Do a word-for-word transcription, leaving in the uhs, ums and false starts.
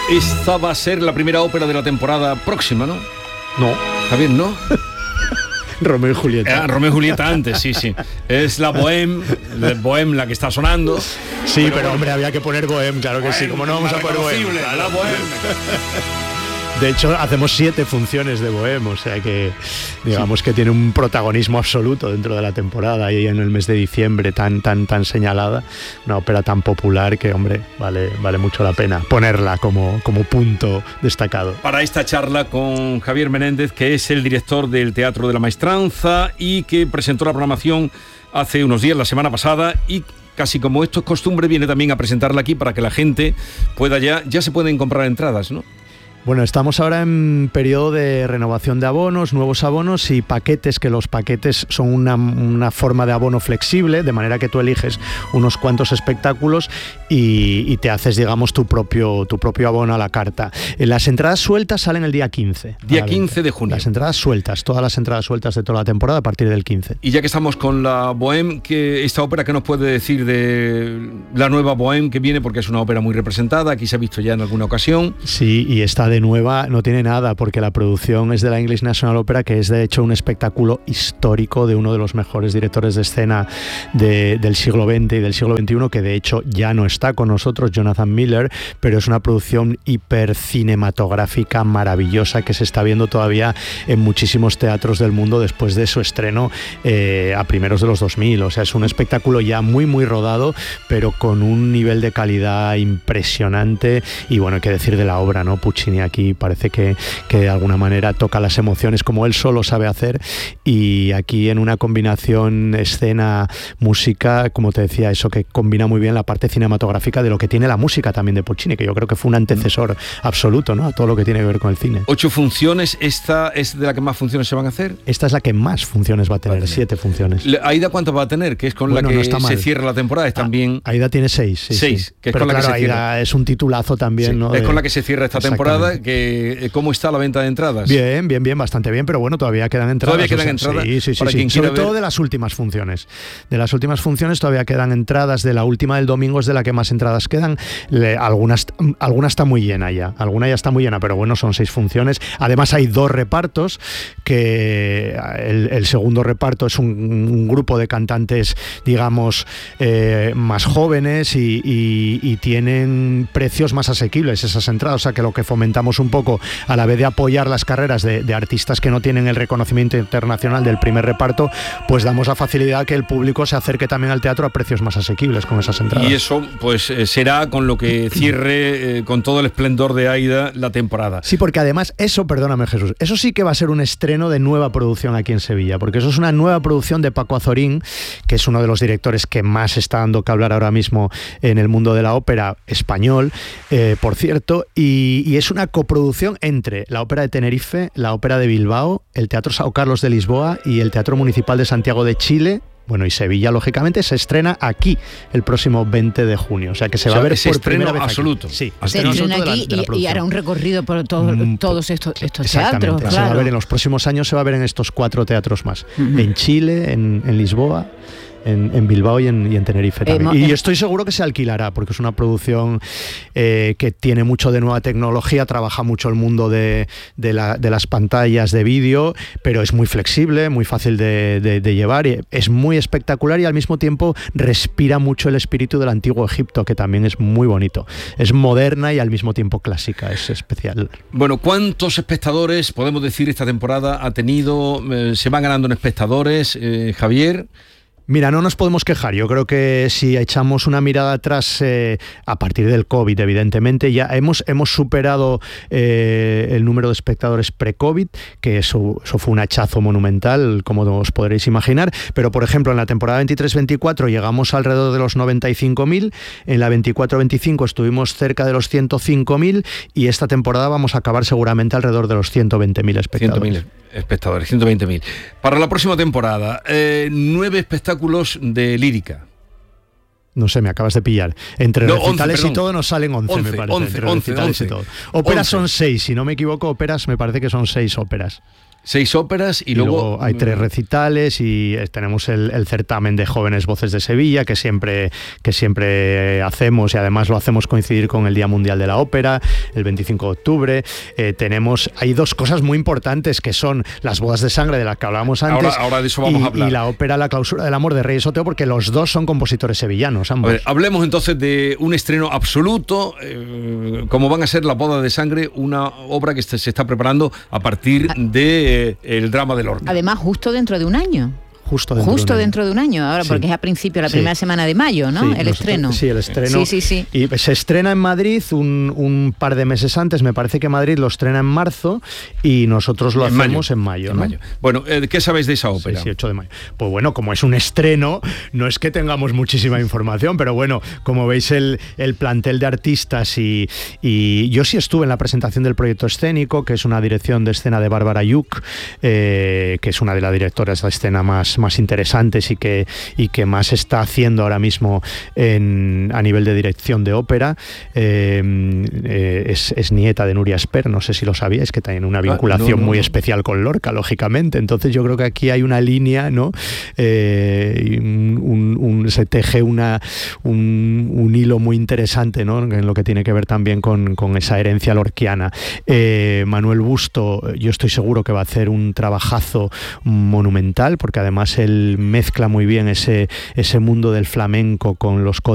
Esta va a ser la primera ópera de la temporada próxima, ¿no? No. Javier, ¿no? Romeo y Julieta. Ah, Romeo y Julieta antes, sí, sí. Es la Bohème, la Bohème la que está sonando. Sí, pero, pero hombre, había que poner Bohème, claro que Bohème, sí. ¿Cómo no vamos a poner Bohème? La Bohème. De hecho, hacemos siete funciones de Bohème, o sea que digamos sí. que tiene un protagonismo absoluto dentro de la temporada y en el mes de diciembre tan tan tan señalada, una ópera tan popular que, hombre, vale vale mucho la pena ponerla como, como punto destacado. Para esta charla con Javier Menéndez, que es el director del Teatro de la Maestranza y que presentó la programación hace unos días, la semana pasada, y casi como esto es costumbre, viene también a presentarla aquí para que la gente pueda ya, ya se pueden comprar entradas, ¿no? Bueno, estamos ahora en periodo de renovación de abonos, nuevos abonos y paquetes, que los paquetes son una, una forma de abono flexible, de manera que tú eliges unos cuantos espectáculos y, y te haces, digamos, tu propio, tu propio abono a la carta. Las entradas sueltas salen el día quince. Día quince de junio. Las entradas sueltas, todas las entradas sueltas de toda la temporada a partir del quince. Y ya que estamos con la Bohème, que esta ópera, ¿qué nos puede decir de la nueva Bohème que viene? Porque es una ópera muy representada, aquí se ha visto ya en alguna ocasión. Sí, y está de nueva no tiene nada, porque la producción es de la English National Opera, que es de hecho un espectáculo histórico de uno de los mejores directores de escena de, del siglo veinte y del siglo veintiuno, que de hecho ya no está con nosotros, Jonathan Miller, pero es una producción hipercinematográfica maravillosa que se está viendo todavía en muchísimos teatros del mundo después de su estreno eh, a primeros de los dos mil. O sea, es un espectáculo ya muy muy rodado, pero con un nivel de calidad impresionante. Y bueno, hay que decir de la obra, ¿no? Puccini aquí parece que, que de alguna manera toca las emociones como él solo sabe hacer, y aquí en una combinación escena-música, como te decía, eso que combina muy bien la parte cinematográfica de lo que tiene la música también de Puccini, que yo creo que fue un antecesor absoluto, ¿no?, a todo lo que tiene que ver con el cine. Ocho funciones, ¿esta es de la que más funciones se van a hacer? Esta es la que más funciones va a tener, va a tener. siete funciones. ¿Aida cuánto va a tener? Que es con bueno, la que no se cierra la temporada, es también... Aida tiene seis. Sí, seis, sí. que es Pero con la claro, que se cierra. Aida es un titulazo también, sí, ¿no? Es de... con la que se cierra esta temporada. Que, ¿Cómo está la venta de entradas? Bien, bien, bien, bastante bien, pero bueno, todavía quedan entradas. Todavía quedan o sea, entradas. Sí, sí, sí, para sí. quien Sobre quiera todo ver... de las últimas funciones. De las últimas funciones todavía quedan entradas. De la última del domingo es de la que más entradas quedan. Le, algunas, algunas está muy llena ya. Alguna ya está muy llena, pero bueno, son seis funciones. Además hay dos repartos, que el, el segundo reparto es un, un grupo de cantantes, digamos, eh, más jóvenes y, y, y tienen precios más asequibles esas entradas. O sea que lo que fomentamos un poco, a la vez de apoyar las carreras de, de artistas que no tienen el reconocimiento internacional del primer reparto, pues damos la facilidad que el público se acerque también al teatro a precios más asequibles con esas entradas. Y eso pues eh, será con lo que cierre eh, con todo el esplendor de Aida la temporada. Sí, porque además eso, perdóname Jesús, eso sí que va a ser un estreno de nueva producción aquí en Sevilla, porque eso es una nueva producción de Paco Azorín, que es uno de los directores que más está dando que hablar ahora mismo en el mundo de la ópera español, eh, por cierto, y, y es una coproducción entre la Ópera de Tenerife, la Ópera de Bilbao, el Teatro São Carlos de Lisboa y el Teatro Municipal de Santiago de Chile. Bueno, y Sevilla, lógicamente, se estrena aquí el próximo veinte de junio. O sea, que se o sea, va a ver por primera vez absoluto. Aquí. Sí, se estrena aquí de la, de la y, y hará un recorrido por todo, mm, todos estos, estos teatros. Claro. Se va a ver en los próximos años, se va a ver en estos cuatro teatros más. Uh-huh. En Chile, en, en Lisboa, En, en Bilbao y en, y en Tenerife también. Eh, y estoy seguro que se alquilará, porque es una producción eh, que tiene mucho de nueva tecnología, trabaja mucho el mundo de, de, la, de las pantallas de vídeo, pero es muy flexible, muy fácil de, de, de llevar, y es muy espectacular y al mismo tiempo respira mucho el espíritu del antiguo Egipto, que también es muy bonito. Es moderna y al mismo tiempo clásica, es especial. Bueno, ¿cuántos espectadores podemos decir esta temporada ha tenido? Eh, ¿Se van ganando en espectadores, eh, Javier? Mira, no nos podemos quejar. Yo creo que si echamos una mirada atrás, eh, a partir del COVID, evidentemente, ya hemos, hemos superado eh, el número de espectadores pre-COVID, que eso, eso fue un hachazo monumental, como os podréis imaginar. Pero, por ejemplo, en la temporada veintitrés veinticuatro llegamos alrededor de los noventa y cinco mil, en la veinticuatro veinticinco estuvimos cerca de los ciento cinco mil y esta temporada vamos a acabar seguramente alrededor de los ciento veinte mil espectadores. ciento mil espectadores, ciento veinte mil. Para la próxima temporada, eh, nueve espectáculos de lírica. No sé, me acabas de pillar. Entre no, recitales once, y todo nos salen once, once me parece. once, entre once, recitales once, y todo. Óperas once. son seis, si no me equivoco, óperas me parece que son seis óperas. Seis óperas y, y luego... luego hay tres recitales y tenemos el, el certamen de Jóvenes Voces de Sevilla que siempre, que siempre hacemos, y además lo hacemos coincidir con el Día Mundial de la Ópera, el veinticinco de octubre. Eh, tenemos, hay dos cosas muy importantes que son las bodas de sangre de las que hablábamos antes. Ahora, ahora de eso vamos y, a hablar. Y la ópera La clausura del amor de Reyes Oteo, porque los dos son compositores sevillanos, ambos. A ver, hablemos entonces de un estreno absoluto, eh, como van a ser las bodas de sangre, una obra que se está preparando a partir de eh, el drama de Lorca. Además, justo dentro de un año. Justo dentro, Justo de, un dentro de un año, ahora, sí. porque es a principio, la sí. primera semana de mayo, ¿no? Sí, el nosotros, estreno. Sí, el estreno. Sí, sí, sí. Y se estrena en Madrid un, un par de meses antes, me parece que Madrid lo estrena en marzo y nosotros lo en hacemos mayo. en mayo, en ¿no? mayo. Bueno, eh, ¿qué sabéis de esa ópera? seis y ocho de mayo. Pues bueno, como es un estreno, no es que tengamos muchísima información, pero bueno, como veis el, el plantel de artistas y, y yo sí estuve en la presentación del proyecto escénico, que es una dirección de escena de Bárbara Yuc, eh, que es una de las directoras de escena más, más interesantes y que y que más está haciendo ahora mismo en, a nivel de dirección de ópera. Eh, eh, es, es nieta de Nuria Esper, no sé si lo sabíais, que tiene una vinculación ah, no, no, muy no. especial con Lorca, lógicamente. Entonces yo creo que aquí hay una línea, ¿no? Eh, un, un, se teje una, un, un hilo muy interesante, ¿no? En lo que tiene que ver también con, con esa herencia lorquiana. Eh, Manuel Busto, yo estoy seguro que va a hacer un trabajazo monumental, porque además él mezcla muy bien ese, ese mundo del flamenco con los